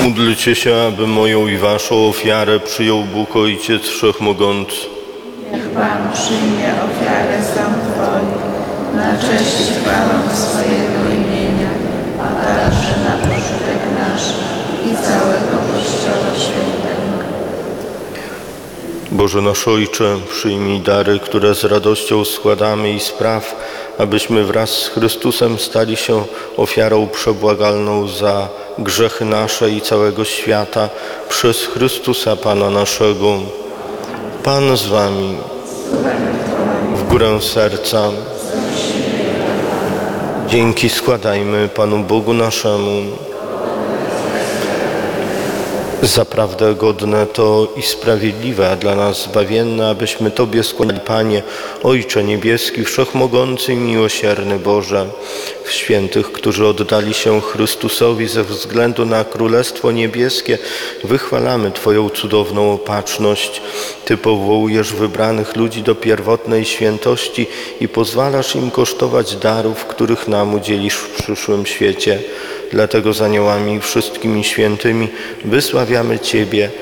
Módlcie się, aby moją i waszą ofiarę przyjął Bóg Ojciec Wszechmogący. Niech Pan przyjmie ofiarę z rąk Twoich, na cześć i chwałę swojego imienia, a także na pożytek nasz i całego Kościoła Świętego. Boże nasz Ojcze, przyjmij dary, które z radością składamy i spraw, abyśmy wraz z Chrystusem stali się ofiarą przebłagalną za grzechy nasze i całego świata przez Chrystusa Pana naszego. Pan z wami. W górę serca. Dzięki składajmy Panu Bogu naszemu. Zaprawdę godne to i sprawiedliwe, a dla nas zbawienne, abyśmy Tobie składali, Panie, Ojcze Niebieski, Wszechmogący i miłosierny Boże, w świętych, którzy oddali się Chrystusowi ze względu na Królestwo Niebieskie, wychwalamy Twoją cudowną opatrzność. Ty powołujesz wybranych ludzi do pierwotnej świętości i pozwalasz im kosztować darów, których nam udzielisz w przyszłym świecie. Dlatego z aniołami i wszystkimi świętymi wysławiamy Ciebie,